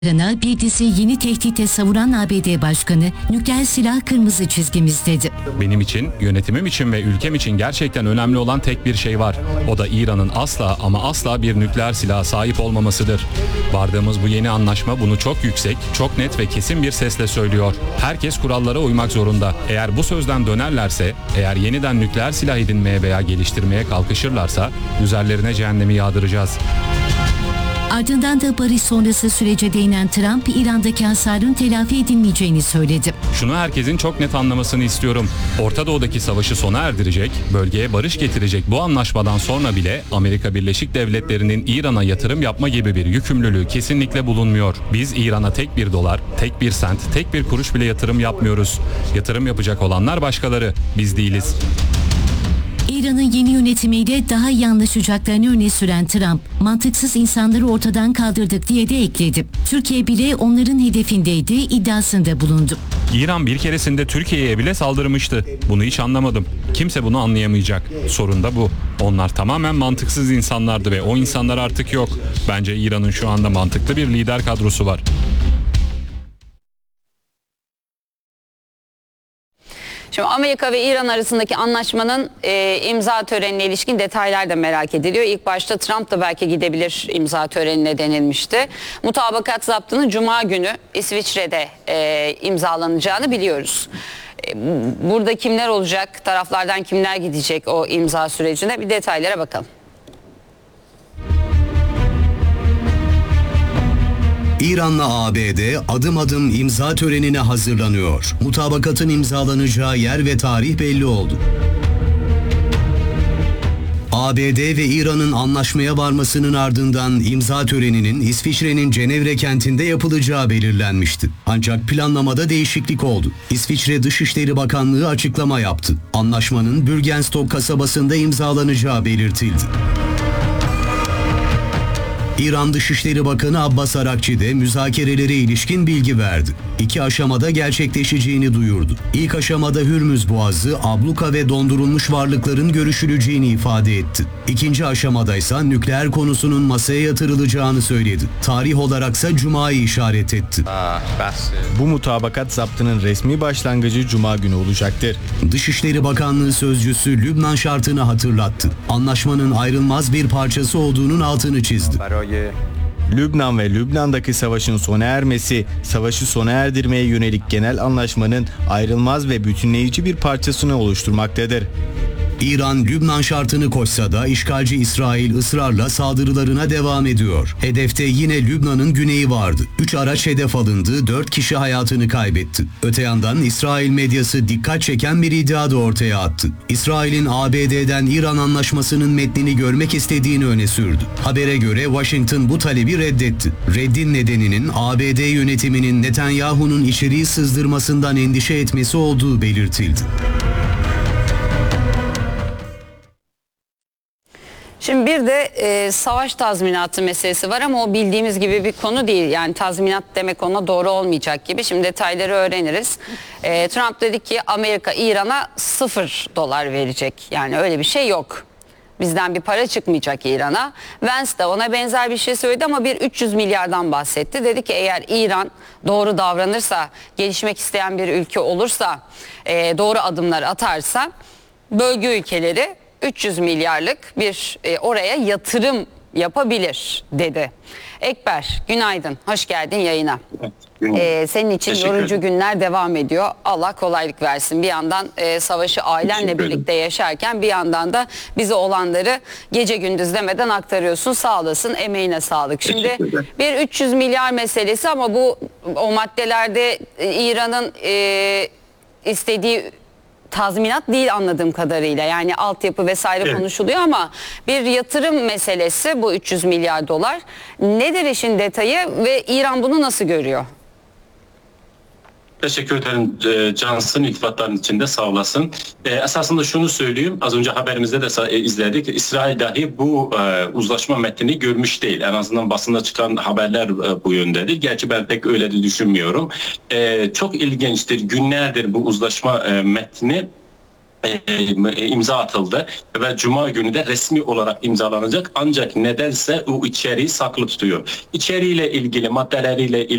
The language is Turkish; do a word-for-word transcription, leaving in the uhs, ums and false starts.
Bir dizi yeni tehditle savuran A B D Başkanı, nükleer silah kırmızı çizgimiz dedi. Benim için, yönetimim için ve ülkem için gerçekten önemli olan tek bir şey var. O da İran'ın asla ama asla bir nükleer silaha sahip olmamasıdır. Vardığımız bu yeni anlaşma bunu çok yüksek, çok net ve kesin bir sesle söylüyor. Herkes kurallara uymak zorunda. Eğer bu sözden dönerlerse, eğer yeniden nükleer silah edinmeye veya geliştirmeye kalkışırlarsa, üzerlerine cehennemi yağdıracağız. Ardından da barış sonrası sürece değinen Trump, İran'daki hasarın telafi edilmeyeceğini söyledi. Şunu herkesin çok net anlamasını istiyorum. Orta Doğu'daki savaşı sona erdirecek, bölgeye barış getirecek bu anlaşmadan sonra bile Amerika Birleşik Devletleri'nin İran'a yatırım yapma gibi bir yükümlülüğü kesinlikle bulunmuyor. Biz İran'a tek bir dolar, tek bir sent, tek bir kuruş bile yatırım yapmıyoruz. Yatırım yapacak olanlar başkaları, biz değiliz. İran'ın yeni yönetimiyle daha iyi anlaşacaklarını öne süren Trump, mantıksız insanları ortadan kaldırdık diye de ekledi. Türkiye bile onların hedefindeydi iddiasında bulundu. İran bir keresinde Türkiye'ye bile saldırmıştı. Bunu hiç anlamadım. Kimse bunu anlayamayacak. Sorun da bu. Onlar tamamen mantıksız insanlardı ve o insanlar artık yok. Bence İran'ın şu anda mantıklı bir lider kadrosu var. Şimdi Amerika ve İran arasındaki anlaşmanın e, imza törenine ilişkin detaylar da merak ediliyor. İlk başta Trump da belki gidebilir imza törenine denilmişti. Mutabakat zaptının Cuma günü İsviçre'de e, imzalanacağını biliyoruz. E, burada kimler olacak, taraflardan kimler gidecek o imza sürecine, bir detaylara bakalım. İran'la A B D adım adım imza törenine hazırlanıyor. Mutabakatın imzalanacağı yer ve tarih belli oldu. A B D ve İran'ın anlaşmaya varmasının ardından imza töreninin İsviçre'nin Cenevre kentinde yapılacağı belirlenmişti. Ancak planlamada değişiklik oldu. İsviçre Dışişleri Bakanlığı açıklama yaptı. Anlaşmanın Bürgenstock kasabasında imzalanacağı belirtildi. İran Dışişleri Bakanı Abbas Arakçi de müzakerelere ilişkin bilgi verdi. İki aşamada gerçekleşeceğini duyurdu. İlk aşamada Hürmüz Boğazı, abluka ve dondurulmuş varlıkların görüşüleceğini ifade etti. İkinci aşamada ise nükleer konusunun masaya yatırılacağını söyledi. Tarih olaraksa Cuma'yı işaret etti. Bu mutabakat zaptının resmi başlangıcı Cuma günü olacaktır. Dışişleri Bakanlığı sözcüsü Lübnan şartını hatırlattı. Anlaşmanın ayrılmaz bir parçası olduğunun altını çizdi. Lübnan ve Lübnan'daki savaşın sona ermesi, savaşı sona erdirmeye yönelik genel anlaşmanın ayrılmaz ve bütünleyici bir parçasını oluşturmaktadır. İran, Lübnan şartını koşsa da işgalci İsrail ısrarla saldırılarına devam ediyor. Hedefte yine Lübnan'ın güneyi vardı. Üç araç hedef alındı, dört kişi hayatını kaybetti. Öte yandan İsrail medyası dikkat çeken bir iddia da ortaya attı. İsrail'in A B D'den İran anlaşmasının metnini görmek istediğini öne sürdü. Habere göre Washington bu talebi reddetti. Reddin nedeninin A B D yönetiminin Netanyahu'nun içeriği sızdırmasından endişe etmesi olduğu belirtildi. Şimdi bir de e, savaş tazminatı meselesi var ama o bildiğimiz gibi bir konu değil. Yani tazminat demek ona doğru olmayacak gibi. Şimdi detayları öğreniriz. E, Trump dedi ki Amerika İran'a sıfır dolar verecek. Yani öyle bir şey yok. Bizden bir para çıkmayacak İran'a. Vance de ona benzer bir şey söyledi ama bir üç yüz milyardan bahsetti. Dedi ki eğer İran doğru davranırsa, gelişmek isteyen bir ülke olursa, e, doğru adımlar atarsa bölge ülkeleri üç yüz milyarlık bir e, oraya yatırım yapabilir dedi. Ekber, günaydın. Hoş geldin yayına. Ee, senin için yorucu günler devam ediyor. Allah kolaylık versin. Bir yandan e, savaşı ailenle birlikte yaşarken bir yandan da bize olanları gece gündüz demeden aktarıyorsun. Sağ olasın, emeğine sağlık. Şimdi bir üç yüz milyar meselesi ama bu o maddelerde e, İran'ın e, istediği tazminat değil anladığım kadarıyla. Yani altyapı vesaire evet. konuşuluyor ama bir yatırım meselesi bu üç yüz milyar dolar. Nedir işin detayı ve İran bunu nasıl görüyor? Teşekkür ederim Cansın, iltifatların içinde sağ olasın. E, esasında şunu söyleyeyim, az önce haberimizde de izledik. İsrail dahi bu e, uzlaşma metnini görmüş değil. En azından basında çıkan haberler e, bu yöndedir. Gerçi ben pek öyle de düşünmüyorum. E, çok ilginçtir, günlerdir bu uzlaşma e, metni e, imza atıldı ve Cuma günü de resmi olarak imzalanacak. Ancak nedense o içeriği saklı tutuyor. İçeriğiyle ilgili, maddeleriyle ilgili